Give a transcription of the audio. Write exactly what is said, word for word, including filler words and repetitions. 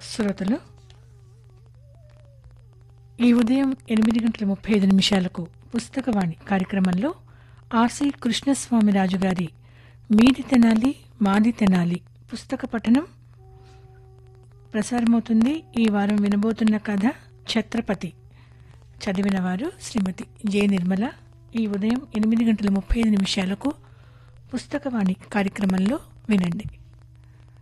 శ్రోతలు ఈ ఉదయం ఎనిమిది గంటల ముప్పై ఐదు నిమిషాలకు పుస్తకవాణి కార్యక్రమంలో ఆర్సి కృష్ణస్వామిరాజు గారి మీది తెనాలి మాది తెనాలి పుస్తక పఠనం ప్రసారమవుతుంది. ఈ వారం వినబోతున్న కథ ఛత్రపతి. చదివిన వారు శ్రీమతి జె నిర్మల. ఈ ఉదయం ఎనిమిది గంటల ముప్పై ఐదు నిమిషాలకు పుస్తకవాణి కార్యక్రమంలో వినండి.